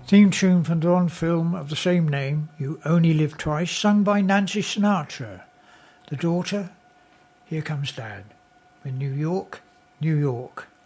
Theme tune from the Bond film of the same name, You Only Live Twice, sung by Nancy Sinatra. The daughter, Here Comes Dad, with New York, New York.